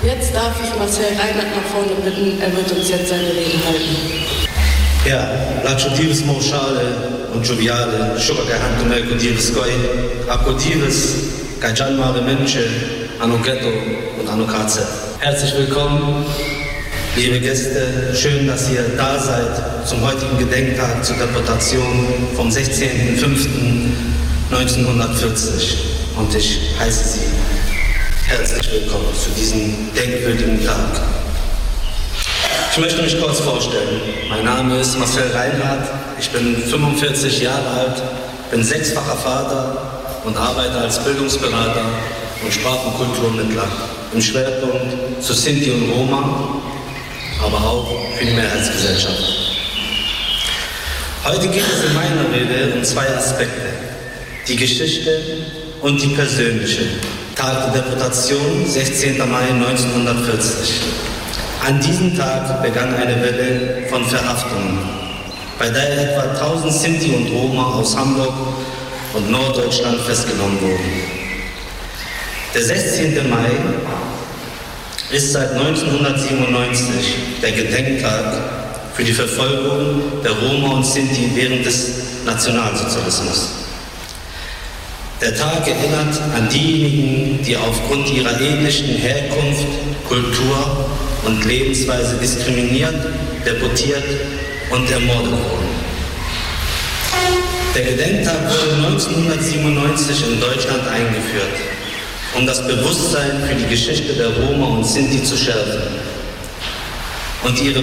Jetzt darf ich Marcel Reinhardt nach vorne bitten, er wird uns jetzt seine Rede halten. Ja, l'acutivis moschale und joviale, sciocca come acutivis coi, acutivis Gajanmare Mönche, Anno Ghetto und Anno KZ. Herzlich willkommen, liebe Gäste, schön, dass ihr da seid zum heutigen Gedenktag zur Deportation vom 16.05.1940 und ich heiße Sie herzlich willkommen zu diesem denkwürdigen Tag. Ich möchte mich kurz vorstellen. Mein Name ist Marcel Reinhardt, ich bin 45 Jahre alt, bin sechsfacher Vater und arbeite als Bildungsberater und Sprach- und Kulturmittler im Schwerpunkt zu Sinti und Roma, aber auch für die Mehrheitsgesellschaft. Heute geht es in meiner Rede um zwei Aspekte, die Geschichte und die persönliche. Tag der Deportation, 16. Mai 1940. An diesem Tag begann eine Welle von Verhaftungen, bei der etwa 1000 Sinti und Roma aus Hamburg und Norddeutschland festgenommen wurden. Der 16. Mai ist seit 1997 der Gedenktag für die Verfolgung der Roma und Sinti während des Nationalsozialismus. Der Tag erinnert an diejenigen, die aufgrund ihrer ethnischen Herkunft, Kultur und Lebensweise diskriminiert, deportiert und ermordet wurden. Der Gedenktag wurde 1997 in Deutschland eingeführt, um das Bewusstsein für die Geschichte der Roma und Sinti zu schärfen und ihre